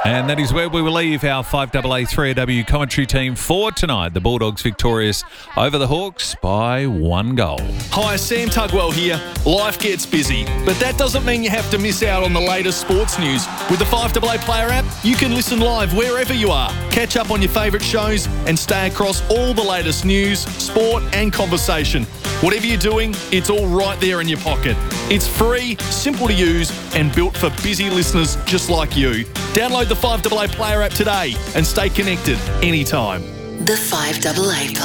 And that is where we will leave our 5AA3AW commentary team for tonight. The Bulldogs victorious over the Hawks by 1 goal. Hi, Sam Tugwell here. Life gets busy, but that doesn't mean you have to miss out on the latest sports news. With the 5AA Player app, you can listen live wherever you are, catch up on your favourite shows and stay across all the latest news, sport and conversation. Whatever you're doing, it's all right there in your pocket. It's free, simple to use and built for busy listeners just like you. Download the 5AA Player app today and stay connected anytime. The 5AA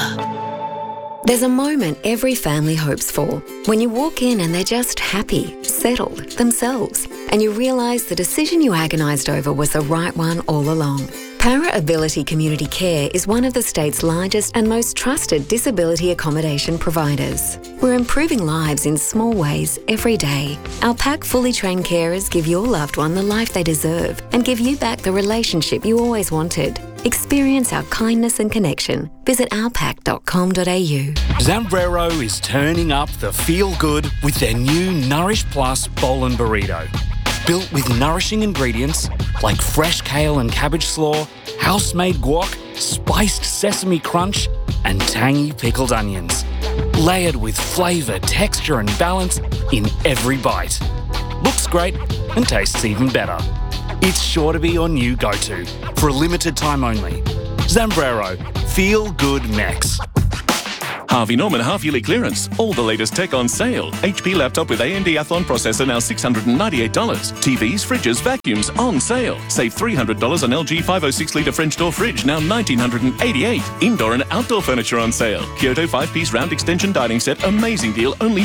Player. There's a moment every family hopes for, when you walk in and they're just happy, settled, themselves, and you realise the decision you agonised over was the right one all along. Para Ability Community Care is one of the state's largest and most trusted disability accommodation providers. We're improving lives in small ways every day. Our PAC fully trained carers give your loved one the life they deserve and give you back the relationship you always wanted. Experience our kindness and connection. Visit ourpac.com.au. Zambrero is turning up the feel-good with their new Nourish Plus Bowl and Burrito. Built with nourishing ingredients like fresh kale and cabbage slaw, house-made guac, spiced sesame crunch, and tangy pickled onions. Layered with flavour, texture and balance in every bite. Looks great and tastes even better. It's sure to be your new go-to for a limited time only. Zambrero. Feel good Mex. Harvey Norman half-yearly clearance. All the latest tech on sale. HP laptop with AMD Athlon processor now $698. TVs, fridges, vacuums on sale. Save $300 on LG 506-litre French door fridge, now $1,988. Indoor and outdoor furniture on sale. Kyoto 5-piece round extension dining set, amazing deal, only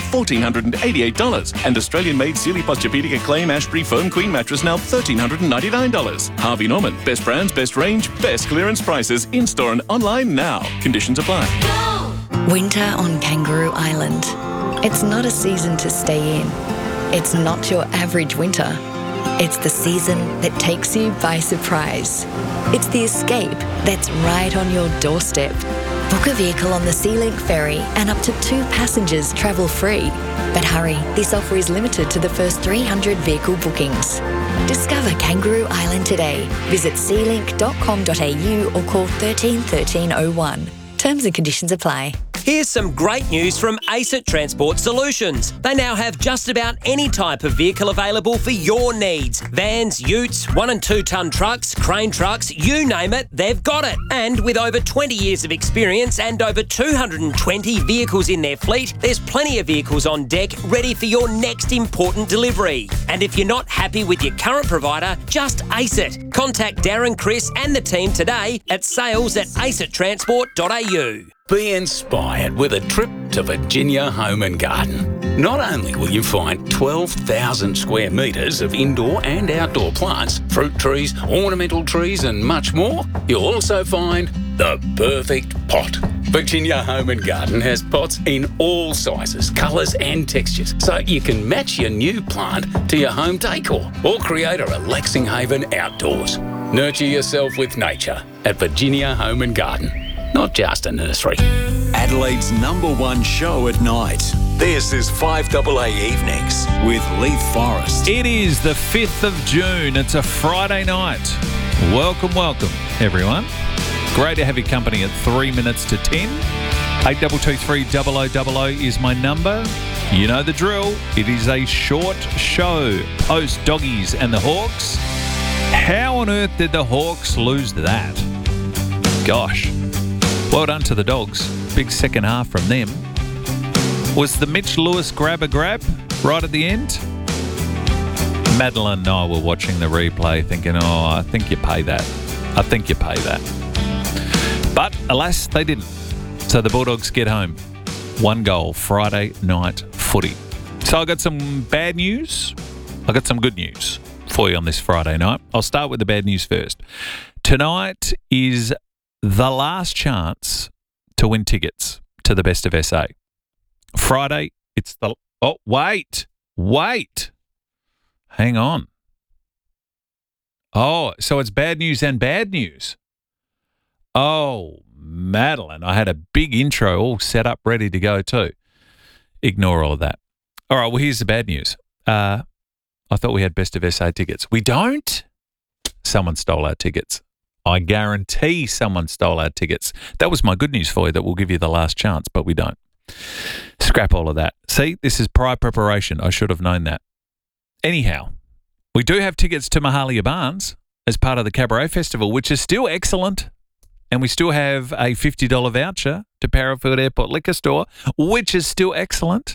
$1,488. And Australian-made Sealy Posturepedic Acclaim Ashbury Foam Queen mattress, now $1,399. Harvey Norman. Best brands, best range, best clearance prices. In-store and online now. Conditions apply. Winter on Kangaroo Island. It's not a season to stay in. It's not your average winter. It's the season that takes you by surprise. It's the escape that's right on your doorstep. Book a vehicle on the SeaLink ferry and up to 2 passengers travel free. But hurry, this offer is limited to the first 300 vehicle bookings. Discover Kangaroo Island today. Visit sealink.com.au or call 13 1301. Terms and conditions apply. Here's some great news from ACET Transport Solutions. They now have just about any type of vehicle available for your needs. Vans, utes, 1 and 2 tonne trucks, crane trucks, you name it, they've got it. And with over 20 years of experience and over 220 vehicles in their fleet, there's plenty of vehicles on deck ready for your next important delivery. And if you're not happy with your current provider, just ace it. Contact Darren, Chris and the team today at sales@acettransport.au. Be inspired with a trip to Virginia Home and Garden. Not only will you find 12,000 square metres of indoor and outdoor plants, fruit trees, ornamental trees and much more, you'll also find the perfect pot. Virginia Home and Garden has pots in all sizes, colours and textures, so you can match your new plant to your home decor or create a relaxing haven outdoors. Nurture yourself with nature at Virginia Home and Garden. Not just a nursery. Adelaide's #1 show at night. This is 5AA Evenings with Leith Forrest. It is the 5th of June. It's a Friday night. Welcome, everyone. Great to have your company at 3 minutes to 10. 8223 0000 is my number. You know the drill. It is a short show post Doggies and the Hawks. How on earth did the Hawks lose that? Gosh. Well done to the Dogs. Big second half from them. Was the Mitch Lewis grab right at the end? Madeline and I were watching the replay thinking, I think you pay that. But alas, they didn't. So the Bulldogs get home. 1 goal, Friday night footy. So I got some bad news. I got some good news for you on this Friday night. I'll start with the bad news first. Tonight is the last chance to win tickets to the Best of SA. Friday, it's the... Oh, wait. Hang on. Oh, so it's bad news and bad news. Oh, Madeline, I had a big intro all set up, ready to go too. Ignore all of that. All right, well, here's the bad news. I thought we had Best of SA tickets. We don't? someone stole our tickets. I guarantee someone stole our tickets. That was my good news for you, that we'll give you the last chance, but we don't. Scrap all of that. See, this is prior preparation. I should have known that. Anyhow, we do have tickets to Mahalia Barnes as part of the Cabaret Festival, which is still excellent. And we still have a $50 voucher to Parafield Airport Liquor Store, which is still excellent.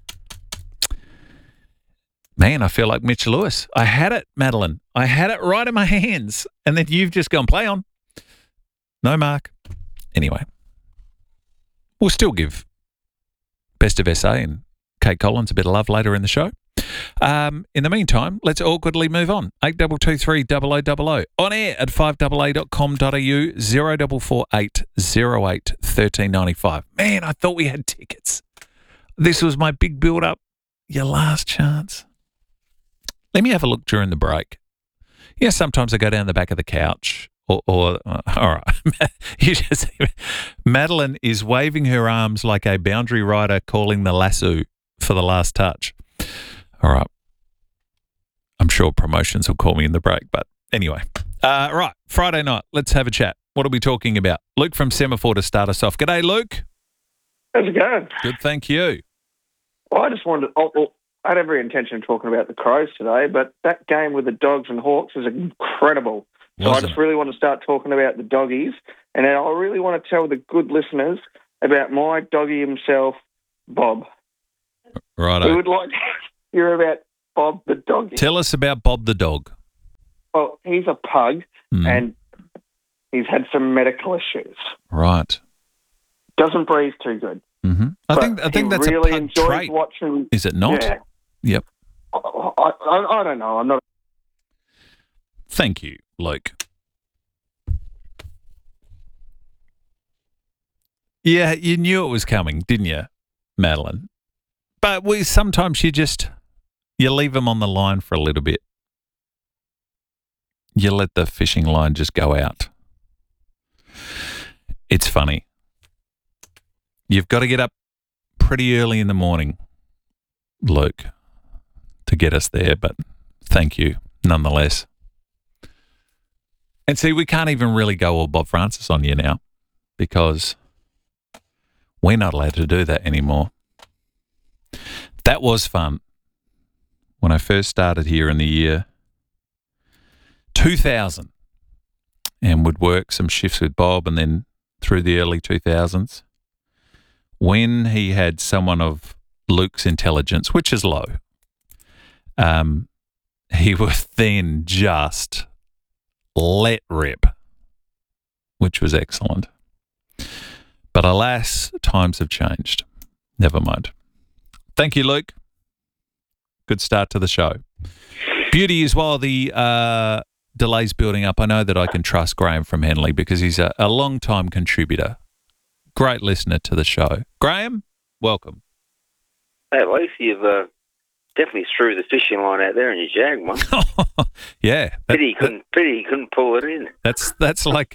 Man, I feel like Mitch Lewis. I had it, Madeline. I had it right in my hands. And then you've just gone, play on. No, Mark. Anyway, we'll still give Best of SA and Kate Collins a bit of love later in the show. In the meantime, let's awkwardly move on. 8223 0000. On air at 5AA.com.au 0448 08 1395. Man, I thought we had tickets. This was my big build-up. Your last chance. Let me have a look during the break. Yeah, sometimes I go down the back of the couch or all right. You just, Madeline is waving her arms like a boundary rider calling the lasso for the last touch. All right. I'm sure promotions will call me in the break, but anyway. Right, Friday night, let's have a chat. What are we talking about? Luke from Semaphore to start us off. G'day, Luke. How's it going? Good, thank you. Well, I just wanted to... I had every intention of talking about the Crows today, but that game with the Dogs and Hawks was incredible. So I just really want to start talking about the doggies, and I really want to tell the good listeners about my doggy himself, Bob. Right. We would like to hear about Bob the doggy. Tell us about Bob the dog. Well, he's a pug, and he's had some medical issues. Right. Doesn't breathe too good. Mm-hmm. I think that's really a pug enjoys trait. Watching. Is it not? Yeah. Yep. I don't know. I'm not. Thank you, Luke. Yeah, you knew it was coming, didn't you, Madeline? But sometimes you leave them on the line for a little bit. You let the fishing line just go out. It's funny. You've got to get up pretty early in the morning, Luke, to get us there, but thank you nonetheless. And see, we can't even really go all Bob Francis on you now because we're not allowed to do that anymore. That was fun. When I first started here in the year 2000 and would work some shifts with Bob, and then through the early 2000s, when he had someone of Luke's intelligence, which is low, he was then just let rip, which was excellent. But alas, times have changed. Never mind. Thank you, Luke. Good start to the show. Beauty is while the delay's building up, I know that I can trust Graham from Henley because he's a long-time contributor. Great listener to the show. Graham, welcome. Hey, Leith, you've definitely threw the fishing line out there and you jagged one. Yeah. Pity he couldn't pull it in. That's like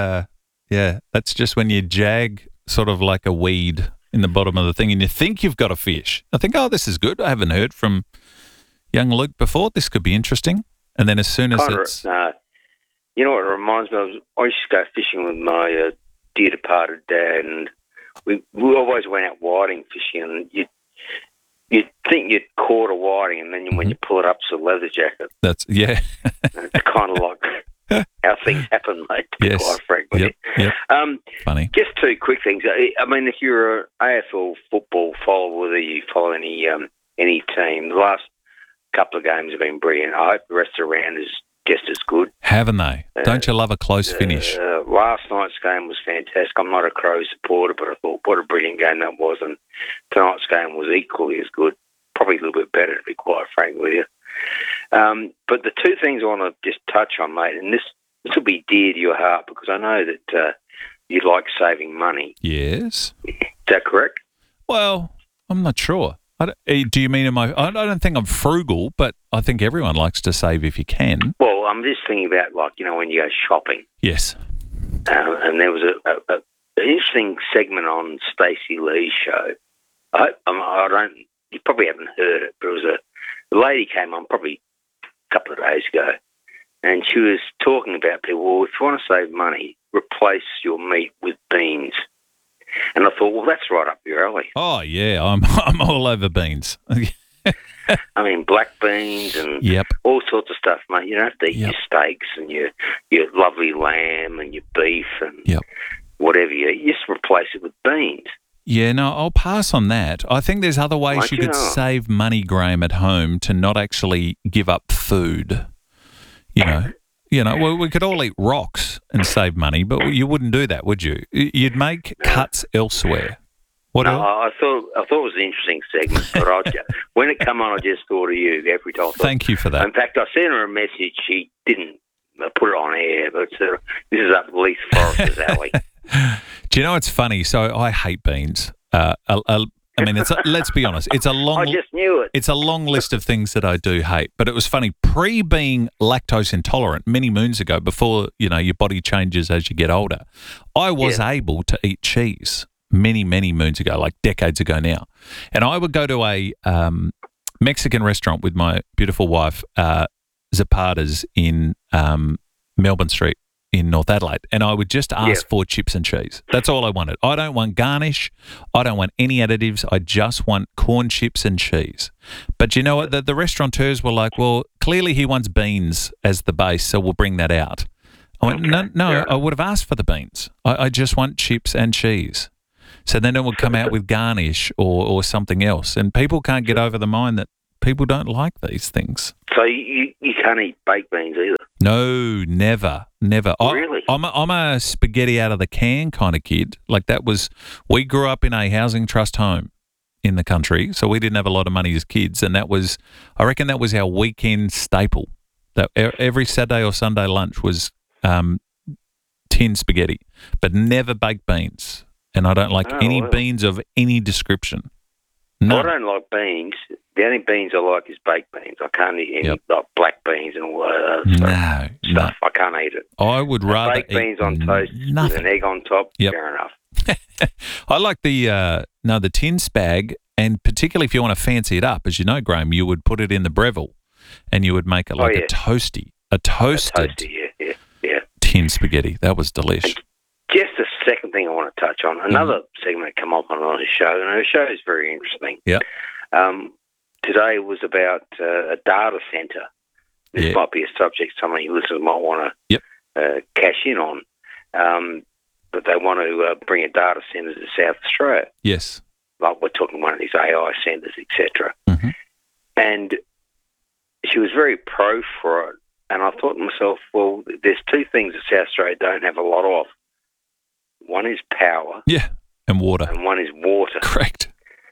that's just when you jag sort of like a weed in the bottom of the thing and you think you've got a fish. I think, this is good. I haven't heard from young Luke before. This could be interesting. And then as soon as it's... you know what it reminds me of? I used to go fishing with my dear departed dad, and we always went out whiting fishing, and you'd think you'd caught a whiting, and then when you pull it up, it's a leather jacket. That's, yeah. It's kind of like how things happen, mate, to be quite frank with you. Yep. Funny. Just two quick things. I mean, if you're an AFL football follower, whether you follow any team, the last couple of games have been brilliant. I hope the rest of the round is just as good. Haven't they? Don't you love a close finish? Last night's game was fantastic. I'm not a Crows supporter, but I thought what a brilliant game that was, and tonight's game was equally as good, probably a little bit better, to be quite frank with you. But the two things I want to just touch on, mate, and this will be dear to your heart because I know that you like saving money. Yes. Is that correct? Well, I'm not sure. Do you mean I don't think I'm frugal, but I think everyone likes to save if you can. Well, I'm just thinking about, like, you know, when you go shopping. Yes. And there was an interesting segment on Stacey Lee's show. You probably haven't heard it, but it was a lady came on probably a couple of days ago, and she was talking about people, well, if you want to save money, replace your meat with beans. And I thought, well, that's right up your alley. Oh, yeah, I'm all over beans. I mean, black beans and all sorts of stuff, mate. You don't have to eat your steaks and your lovely lamb and your beef and whatever you eat. You just replace it with beans. Yeah, no, I'll pass on that. I think there's other ways you could save money, Graham, at home to not actually give up food. Well, we could all eat rocks and save money, but you wouldn't do that, would you? You'd make cuts elsewhere. I thought it was an interesting segment, but when it come on, I just thought of you every time. Thank you for that. In fact, I sent her a message. She didn't put it on air, but this is up Leith Forrester's alley. Do you know what's funny? So I hate beans. Let's be honest. It's a long. I just knew it. It's a long list of things that I do hate. But it was funny. Being lactose intolerant many moons ago, before your body changes as you get older, I was able to eat cheese many moons ago, like decades ago now. And I would go to a Mexican restaurant with my beautiful wife, Zapata's in Melbourne Street in North Adelaide, and I would just ask for chips and cheese. That's all I wanted. I don't want garnish. I don't want any additives. I just want corn chips and cheese. But you know what? The restaurateurs were like, well, clearly he wants beans as the base, so we'll bring that out. I went, no, I would have asked for the beans. I just want chips and cheese. So then it would come out with garnish or something else. And people can't get over the mind that people don't like these things. So you can't eat baked beans either? No, never. Really? I'm a spaghetti out of the can kind of kid. Like we grew up in a housing trust home in the country, so we didn't have a lot of money as kids. And I reckon that was our weekend staple. That every Saturday or Sunday lunch was tin spaghetti, but never baked beans. And I don't like any beans of any description. No. I don't like beans. The only beans I like is baked beans. I can't eat any like black beans and all that stuff. I can't eat it. I would rather baked beans on toast with an egg on top. Fair enough. I like the tin spag, and particularly if you want to fancy it up, as you know, Graham, you would put it in the Breville, and you would make it like a toasted tin spaghetti. That was delicious. Just the second thing I want to touch on, another segment come up on the show, and the show is very interesting. Yeah. Today was about a data centre. This might be a subject some of your listeners might want to cash in on, but they want to bring a data centre to South Australia. Yes. Like we're talking one of these AI centres, etc. Mm-hmm. And she was very pro for it, and I thought to myself, well, there's two things that South Australia don't have a lot of. One is power. Yeah, and water. And one is water. Correct.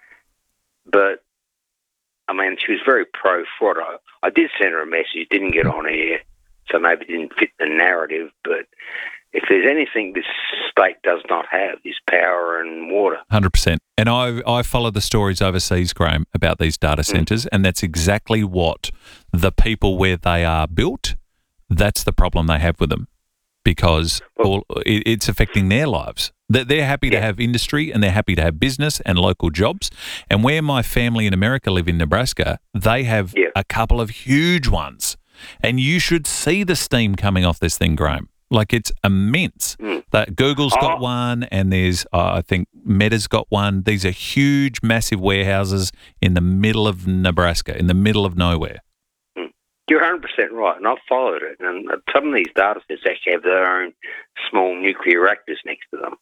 But, I mean, she was very pro for it. I did send her a message, didn't get on air, so maybe it didn't fit the narrative. But if there's anything this state does not have, is power and water. 100%. And I follow the stories overseas, Graham, about these data centres, and that's exactly what the people where they are built, that's the problem they have with them. Because it's affecting their lives. They're happy to have industry, and they're happy to have business and local jobs. And where my family in America live in Nebraska, they have a couple of huge ones. And you should see the steam coming off this thing, Graham. Like, it's immense. That Google's got one, and there's, I think, Meta's got one. These are huge, massive warehouses in the middle of Nebraska, in the middle of nowhere. You're 100% right, and I've followed it. And some of these data sets actually have their own small nuclear reactors next to them.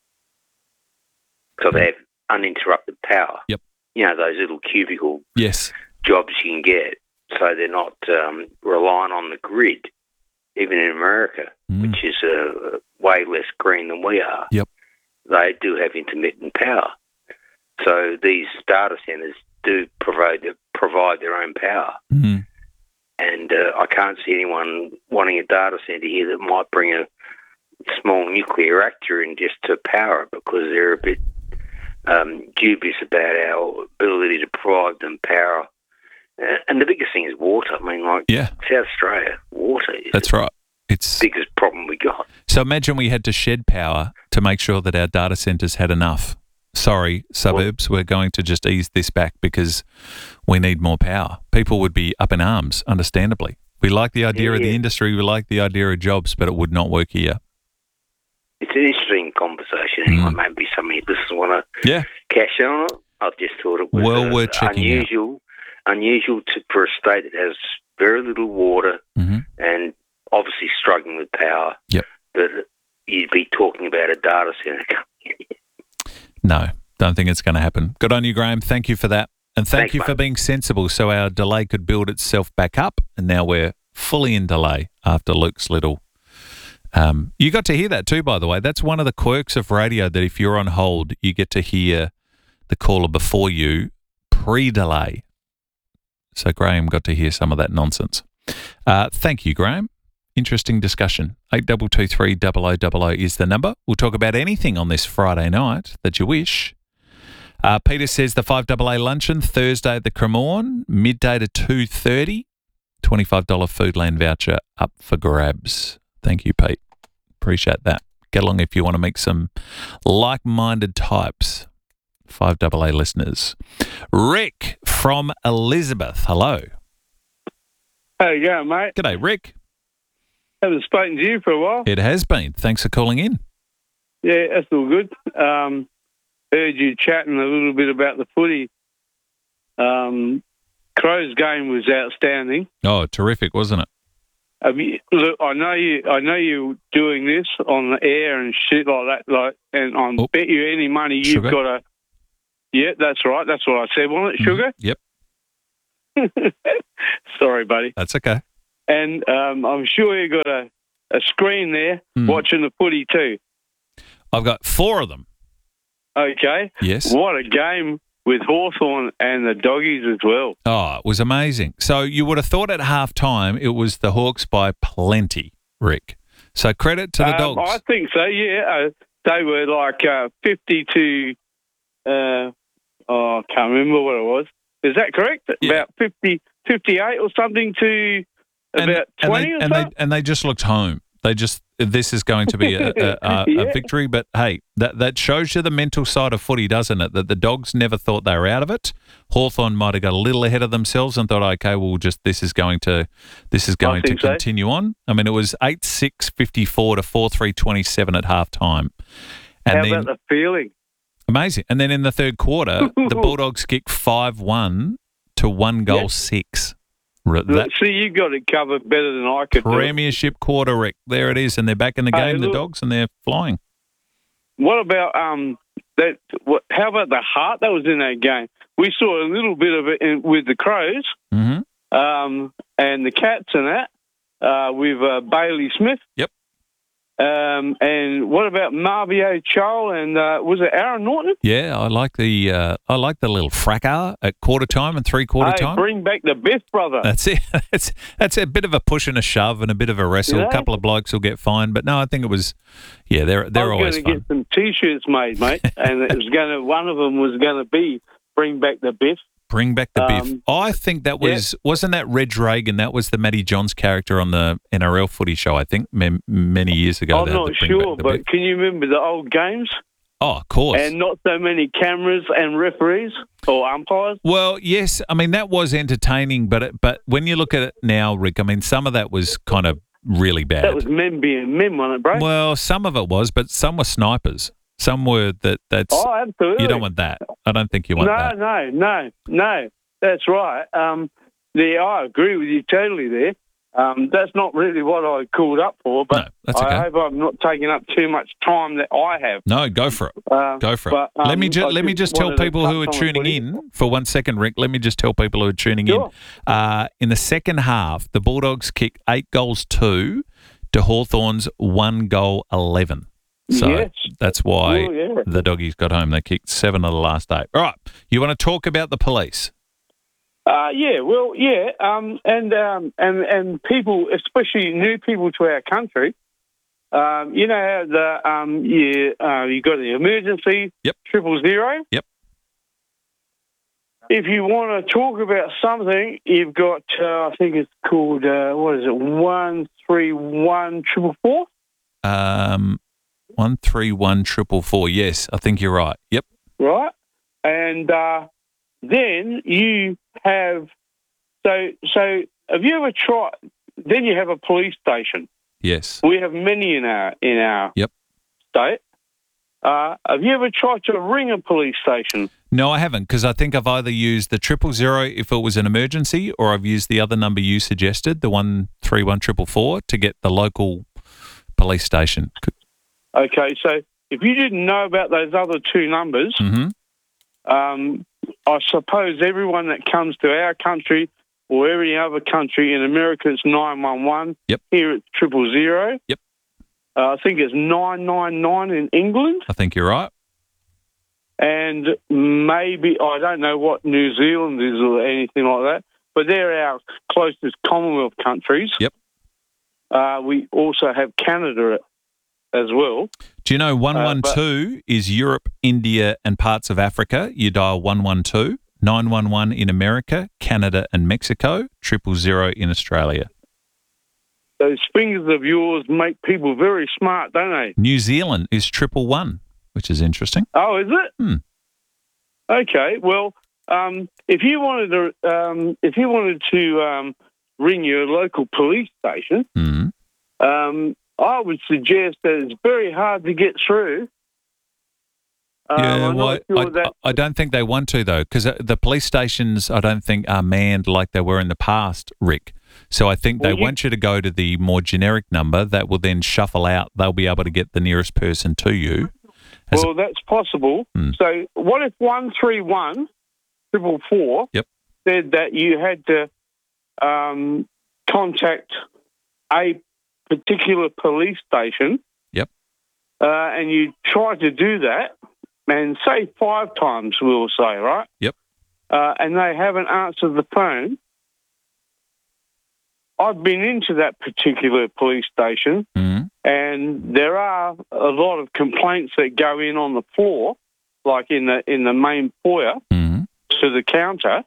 So they have uninterrupted power. Yep. You know, those little cubicle jobs you can get. So they're not relying on the grid, even in America, which is way less green than we are. Yep. They do have intermittent power. So these data centres do provide their own power. Mm-hmm. And I can't see anyone wanting a data centre here that might bring a small nuclear reactor in just to power it, because they're a bit dubious about our ability to provide them power. And the biggest thing is water. I mean, South Australia, water is It's the biggest problem we got. So imagine we had to shed power to make sure that our data centres had enough. Sorry, suburbs, we're going to just ease this back because we need more power. People would be up in arms, understandably. We like the idea of the industry. We like the idea of jobs, but it would not work here. It's an interesting conversation. Anyway, maybe some of your listeners want to cash in on it. I've just thought it was we're checking unusual for a state that has very little water and obviously struggling with power. Yep. That you'd be talking about a data centre. No, don't think it's going to happen. Good on you, Graham. Thank you for that. And thank Thanks, you for mate. being sensible so our delay could build itself back up. And now we're fully in delay after Luke's little... you got to hear that too, by the way. That's one of the quirks of radio, that if you're on hold, you get to hear the caller before you pre-delay. So Graham got to hear some of that nonsense. Thank you, Graham. Interesting discussion. 8223 0000 is the number. We'll talk about anything on this Friday night that you wish. Peter says the 5AA luncheon Thursday at the Cremorne, midday to 2:30. $25 Foodland voucher up for grabs. Thank you, Pete. Appreciate that. Get along if you want to meet some like-minded types. 5AA listeners. Rick from Elizabeth. Hello. How you going, mate? G'day, Rick. Haven't spoken to you for a while. It has been. Thanks for calling in. Yeah, that's all good. Heard you chatting a little bit about the footy. Crows game was outstanding. Oh, terrific, wasn't it? Look, I know you're doing this on the air and shit like that, and I bet you any money you've Sugar? got a. Yeah, that's right. That's what I said, wasn't it? Sugar. Yep. Sorry, buddy. That's okay. And I'm sure you got a screen there watching the footy too. I've got 4 of them. Okay. Yes. What a game with Hawthorn and the Doggies as well. Oh, it was amazing. So you would have thought at halftime it was the Hawks by plenty, Rick. So credit to the Dogs. I think so, yeah. They were like 50 to, I can't remember what it was. Is that correct? Yeah. About 50, 58 or something to about 20 or something? And they just looked home. This is going to be a victory. But, hey, that shows you the mental side of footy, doesn't it? That the Dogs never thought they were out of it. Hawthorn might have got a little ahead of themselves and thought, okay, well, this is going to continue on. I mean, it was 8-6, 54 to 4-3, 27 at halftime. How about the feeling? Amazing. And then in the third quarter, the Bulldogs kicked 5-1 to 1 goal 6. See, you got it covered better than I could. Premiership quarter, Rick. There it is, and they're back in the game, the Dogs, and they're flying. What about that? How about the heart that was in that game? We saw a little bit of it with the Crows, and the Cats and that with Bailey Smith. Yep. And what about Marvio Chol and was it Aaron Norton? Yeah, I like the little fracas at quarter time and 3/4 time. Bring back the Biff brother. That's it. That's a bit of a push and a shove and a bit of a wrestle. A couple of blokes will get fined, but no, I think it was. Yeah, they're always fun. I was going to get some T-shirts made, mate, and it was one of them was going to be bring back the Biff. Bring back the Biff. I think that wasn't that Reg Reagan? That was the Matty Johns character on the NRL footy show, I think, many years ago. I'm not sure, but can you remember the old games? Oh, of course. And not so many cameras and referees or umpires? Well, yes. I mean, that was entertaining, but when you look at it now, Rick, I mean, some of that was kind of really bad. That was men being men, wasn't it, bro? Well, some of it was, but some were snipers. Some were that's. Oh, absolutely. You don't want that. I don't think you want that. No. That's right. I agree with you totally there. That's not really what I called up for, but no, that's okay. I hope I'm not taking up too much time that I have. No, go for it. Go for it. Let me just tell people who are tuning in for 1 second, Rick. Let me just tell people who are tuning in. In the second half, the Bulldogs kicked 8 goals 2 to Hawthorn's 1 goal 11. So that's why the Doggies got home. They kicked 7 of the last 8. All right. You want to talk about the police? And people, especially new people to our country, you know how you got the emergency 000. Yep. If you want to talk about something, you've got I think it's called 131 444. 131 444. Yes, I think you're right. Yep. Right, and then you have so. Have you ever tried? then you have a police station. Yes. We have many in our Yep. state. Have you ever tried to ring a police station? No, I haven't, because I think I've either used the 000 if it was an emergency, or I've used the other number you suggested, the 131-444, to get the local police station. Okay, so if you didn't know about those other two numbers, I suppose everyone that comes to our country or every other country in America, it's 911. Yep. Here it's 000. Yep. I think it's 999 in England. I think you're right. And maybe, I don't know what New Zealand is or anything like that, but they're our closest Commonwealth countries. Yep. We also have Canada as well. Do you know 112 is Europe, India and parts of Africa? You dial 112, 911 in America, Canada and Mexico, 000 in Australia. Those fingers of yours make people very smart, don't they? New Zealand is 111, which is interesting. Oh, is it? Okay. Well, if you wanted to ring your local police station, I would suggest that it's very hard to get through. I don't think they want to, though, because the police stations, I don't think, are manned like they were in the past, Rick. So I think they want you to go to the more generic number that will then shuffle out. They'll be able to get the nearest person to you. Well, that's possible. So what if 131-444 said that you had to contact a particular police station? Yep. And you try to do that, and say 5 times, we'll say, right? Yep. And they haven't answered the phone. I've been into that particular police station, and there are a lot of complaints that go in on the floor, like in the main foyer to the counter.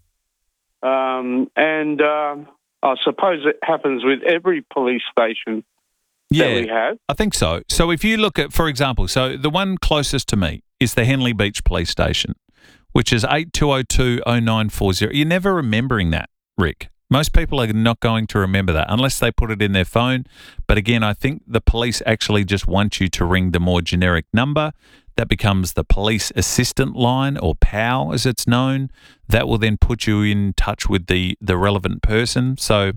And I suppose it happens with every police station that we have. I think so. So if you look at, for example, so the one closest to me is the Henley Beach Police Station, which is 8202-0940. You're never remembering that, Rick. Most people are not going to remember that unless they put it in their phone. But again, I think the police actually just want you to ring the more generic number. That becomes the police assistant line, or PAL as it's known. That will then put you in touch with the relevant person. So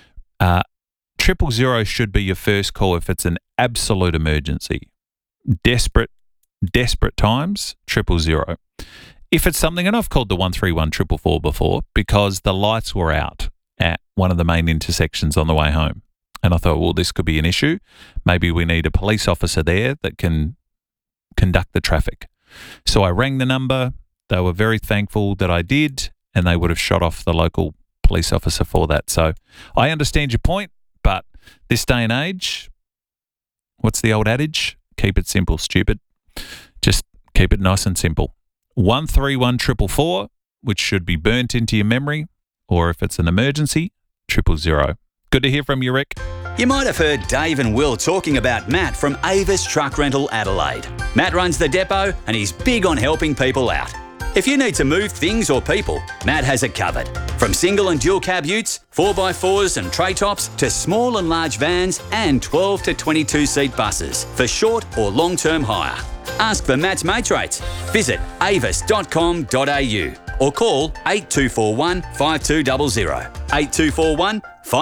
000 should be your first call if it's an absolute emergency. Desperate times, 000. If it's something, and I've called the 131-444 before because the lights were out at one of the main intersections on the way home. And I thought, well, this could be an issue. Maybe we need a police officer there that can conduct the traffic. So I rang the number. They were very thankful that I did, and they would have shot off the local police officer for that. So I understand your point, but this day and age, what's the old adage? Keep it simple, stupid. Just keep it nice and simple. 131-444, which should be burnt into your memory, or if it's an emergency, 000. Good to hear from you, Rick. You might have heard Dave and Will talking about Matt from Avis Truck Rental Adelaide. Matt runs the depot and he's big on helping people out. If you need to move things or people, Matt has it covered. From single and dual cab utes, 4x4s and tray tops, to small and large vans and 12 to 22 seat buses for short or long-term hire. Ask for Matt's mates rates. Visit avis.com.au or call 8241 5200. 8241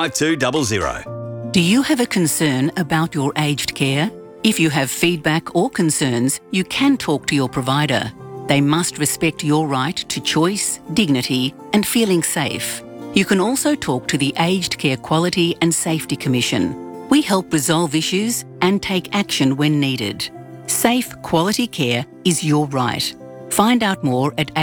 5200. Do you have a concern about your aged care? If you have feedback or concerns, you can talk to your provider. They must respect your right to choice, dignity, and feeling safe. You can also talk to the Aged Care Quality and Safety Commission. We help resolve issues and take action when needed. Safe, quality care is your right. Find out more at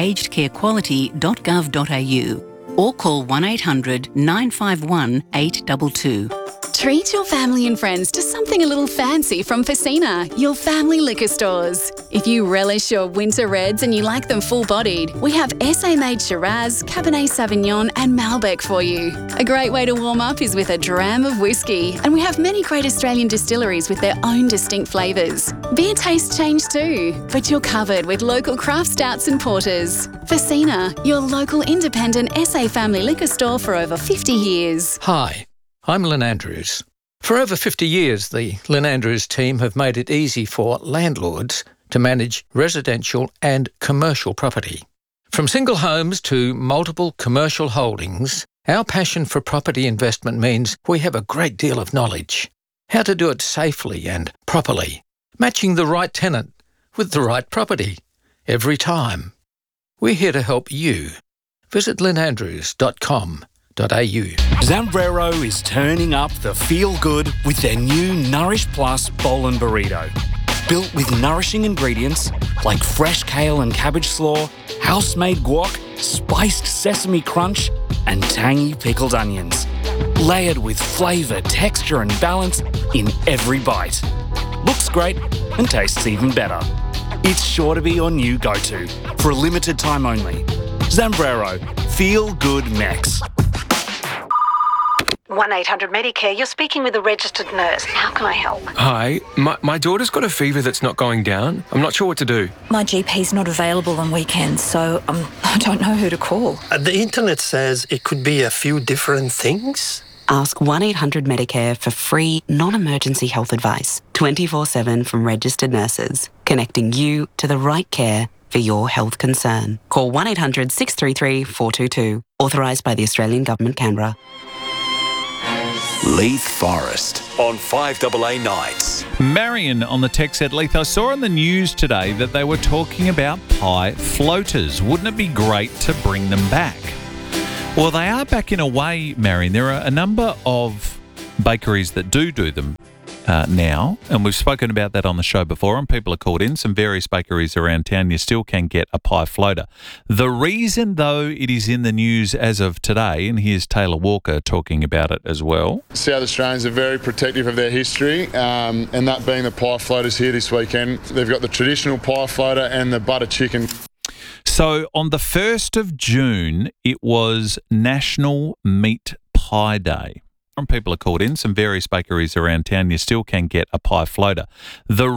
agedcarequality.gov.au or call 1800 951 822. Treat your family and friends to something a little fancy from Facina, your family liquor stores. If you relish your winter reds and you like them full-bodied, we have SA-made Shiraz, Cabernet Sauvignon and Malbec for you. A great way to warm up is with a dram of whiskey, and we have many great Australian distilleries with their own distinct flavours. Beer tastes change too, but you're covered with local craft stouts and porters. Facina, your local independent SA family liquor store for over 50 years. Hi. I'm Lynn Andrews. For over 50 years, the Lynn Andrews team have made it easy for landlords to manage residential and commercial property. From single homes to multiple commercial holdings, our passion for property investment means we have a great deal of knowledge. How to do it safely and properly, matching the right tenant with the right property every time. We're here to help you. Visit lynnandrews.com.au. Zambrero is turning up the feel-good with their new Nourish Plus Bowl and Burrito. Built with nourishing ingredients like fresh kale and cabbage slaw, house-made guac, spiced sesame crunch, and tangy pickled onions. Layered with flavour, texture and balance in every bite. Looks great and tastes even better. It's sure to be your new go-to for a limited time only. Zambrero, feel good Mex. 1-800-MEDICARE, you're speaking with a registered nurse. How can I help? Hi, my daughter's got a fever that's not going down. I'm not sure what to do. My GP's not available on weekends, so I don't know who to call. The internet says it could be a few different things. Ask 1-800-MEDICARE for free, non-emergency health advice, 24/7 from registered nurses, connecting you to the right care for your health concern. Call 1-800-633-422. Authorised by the Australian Government, Canberra. Leith Forest on 5AA Nights. Marion on the text said, Leith, I saw on the news today that they were talking about pie floaters. Wouldn't it be great to bring them back? Well, they are back in a way, Marion. There are a number of bakeries that do them now, and we've spoken about that on the show before, and people have called in. Some various bakeries around town, you still can get a pie floater. The reason, though, it is in the news as of today, and here's Taylor Walker talking about it as well. South Australians are very protective of their history, and that being the pie floaters here this weekend. They've got the traditional pie floater and the butter chicken. So on the 1st of June, it was National Meat Pie Day. People are called in. Some various bakeries around town, you still can get a pie floater. The